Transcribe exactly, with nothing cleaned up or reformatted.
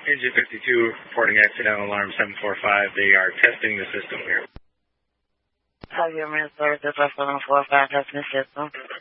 Engine fifty-two reporting accidental alarm seven four five. They are testing the system here. Have you been referred to seven four five testing the system?